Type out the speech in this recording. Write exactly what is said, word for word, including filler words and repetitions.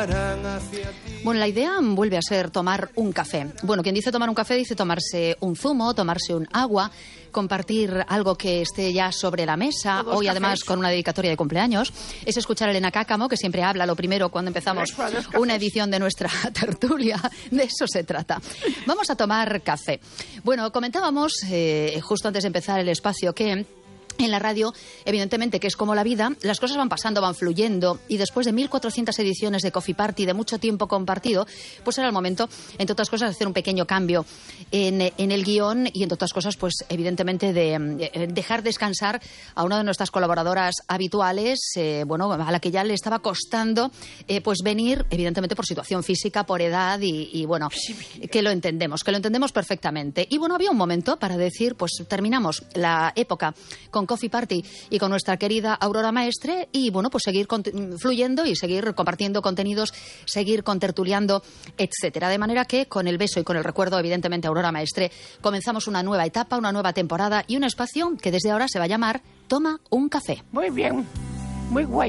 Bueno, la idea vuelve a ser tomar un café. Bueno, quien dice tomar un café dice tomarse un zumo, tomarse un agua, compartir algo que esté ya sobre la mesa. Hoy, además, con una dedicatoria de cumpleaños. Es escuchar a Elena Cáccamo, que siempre habla lo primero cuando empezamos una edición de nuestra tertulia. De eso se trata. Vamos a tomar café. Bueno, comentábamos eh, justo antes de empezar el espacio que en la radio, evidentemente, que es como la vida, las cosas van pasando, van fluyendo, y después de mil cuatrocientas ediciones de Coffee Party, de mucho tiempo compartido, pues era el momento, entre otras cosas, de hacer un pequeño cambio en, en el guión y, entre otras cosas, pues evidentemente de, de dejar descansar a una de nuestras colaboradoras habituales, eh, bueno, a la que ya le estaba costando eh, pues venir, evidentemente por situación física, por edad y, y, bueno, que lo entendemos, que lo entendemos perfectamente. Y bueno, había un momento para decir, pues terminamos la época con Coffee Party y con nuestra querida Aurora Maestre y, bueno, pues seguir fluyendo y seguir compartiendo contenidos, seguir contertuliando, etcétera. De manera que, con el beso y con el recuerdo, evidentemente, Aurora Maestre, comenzamos una nueva etapa, una nueva temporada y un espacio que desde ahora se va a llamar Toma un Café. Muy bien, muy guay.